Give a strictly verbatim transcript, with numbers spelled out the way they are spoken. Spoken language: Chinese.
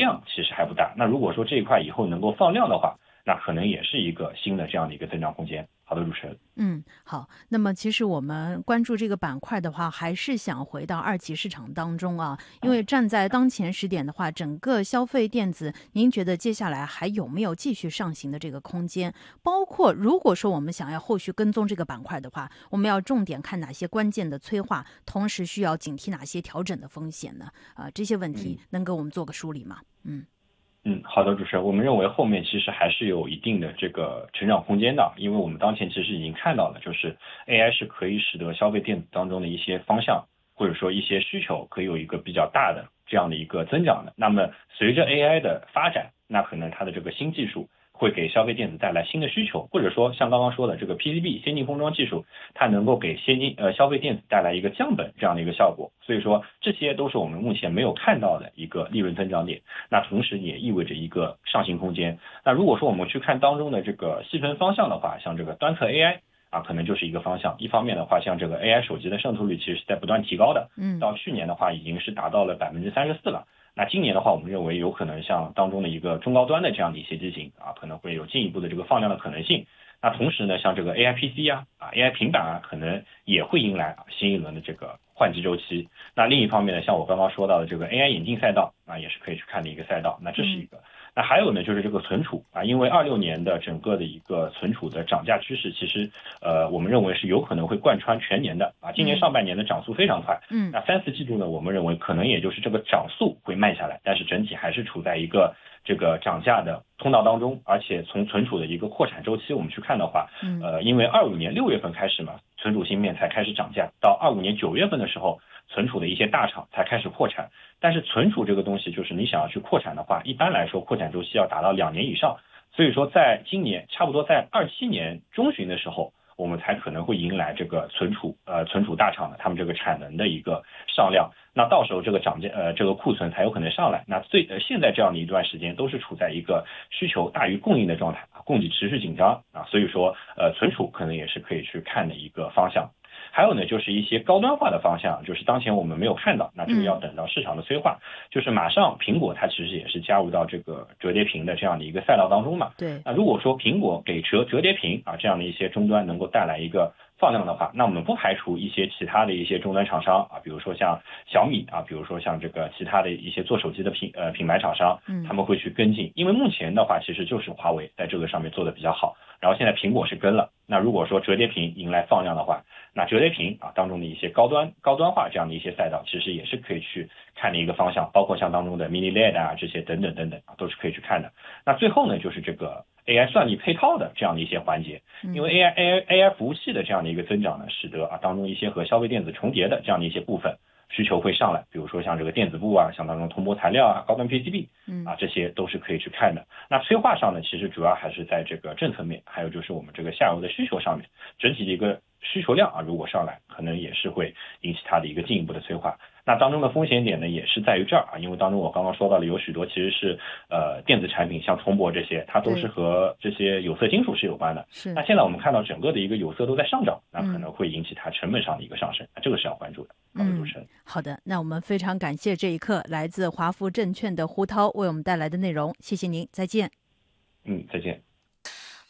量其实还不大。那如果说这一块以后能够放量的话，那可能也是一个新的这样的一个增长空间。好的，主持人。 嗯，好。那么其实我们关注这个板块的话，还是想回到二级市场当中啊，因为站在当前时点的话，整个消费电子，您觉得接下来还有没有继续上行的这个空间？包括如果说我们想要后续跟踪这个板块的话，我们要重点看哪些关键的催化，同时需要警惕哪些调整的风险呢？啊、呃，这些问题能给我们做个梳理吗？嗯。 嗯，好的，主持人，我们认为后面其实还是有一定的这个成长空间的，因为我们当前其实已经看到了，就是 A I 是可以使得消费电子当中的一些方向或者说一些需求可以有一个比较大的这样的一个增长的。那么随着 A I 的发展，那可能它的这个新技术会给消费电子带来新的需求，或者说像刚刚说的这个 P C B 先进封装技术，它能够给先进呃消费电子带来一个降本这样的一个效果。所以说这些都是我们目前没有看到的一个利润增长点，那同时也意味着一个上行空间。那如果说我们去看当中的这个细分方向的话，像这个端侧 A I 啊，可能就是一个方向。一方面的话，像这个 A I 手机的渗透率其实是在不断提高的， 嗯， 到去年的话已经是达到了百分之三十四了。那今年的话，我们认为有可能像当中的一个中高端的这样的一些机型啊，可能会有进一步的这个放量的可能性。那同时呢，像这个 A I P C 啊、啊 A I 平板啊，可能也会迎来啊新一轮的这个换机周期。那另一方面呢，像我刚刚说到的这个 A I 眼镜赛道啊，也是可以去看的一个赛道。那这是一个。那还有呢，就是这个存储啊，因为二六年的整个的一个存储的涨价趋势，其实呃，我们认为是有可能会贯穿全年的啊。今年上半年的涨速非常快， 嗯， 那三四季度呢，我们认为可能也就是这个涨速会慢下来，但是整体还是处在一个这个涨价的通道当中。而且从存储的一个扩产周期我们去看的话，呃，因为二五年六月份开始嘛，存储芯片才开始涨价，到二五年九月份的时候，存储的一些大厂才开始扩产。但是存储这个东西，就是你想要去扩产的话，一般来说扩产周期要达到两年以上。所以说，在今年差不多在二七年中旬的时候，我们才可能会迎来这个存储呃存储大厂的他们这个产能的一个上量。那到时候这个涨价呃这个库存才有可能上来。那最呃现在这样的一段时间都是处在一个需求大于供应的状态，供给持续紧张啊，所以说呃存储可能也是可以去看的一个方向。还有呢，就是一些高端化的方向，就是当前我们没有看到，那这个要等到市场的催化。嗯、就是马上苹果它其实也是加入到这个折叠屏的这样的一个赛道当中嘛。 对。 那如果说苹果给折折叠屏啊这样的一些终端能够带来一个放量的话，那我们不排除一些其他的一些终端厂商啊，比如说像小米啊，比如说像这个其他的一些做手机的品呃品牌厂商，他们会去跟进。因为目前的话，其实就是华为在这个上面做的比较好，然后现在苹果是跟了。那如果说折叠屏迎来放量的话，那折叠屏啊当中的一些高端高端化这样的一些赛道，其实也是可以去看的一个方向，包括像当中的 mini L E D 啊这些等等等等啊，都是可以去看的。那最后呢，就是这个 A I 算力配套的这样的一些环节，因为 A I A I A I 服务器的这样的一个增长呢，使得啊当中一些和消费电子重叠的这样的一些部分需求会上来，比如说像这个电子部啊，像当中铜箔材料啊、高端 P C B 啊，这些都是可以去看的。那催化上呢，其实主要还是在这个政策面，还有就是我们这个下游的需求上面，整体的一个需求量啊，如果上来，可能也是会引起它的一个进一步的催化。那当中的风险点呢，也是在于这儿啊，因为当中我刚刚说到了有许多其实是呃电子产品，像铜箔这些，它都是和这些有色金属是有关的。 是。 那现在我们看到整个的一个有色都在上涨，那可能会引起它成本上的一个上升，那这个是要关注的。好的，主持人。 嗯，好的，那我们非常感谢这一刻来自华福证券的胡涛为我们带来的内容，谢谢您，再见。 嗯，再见。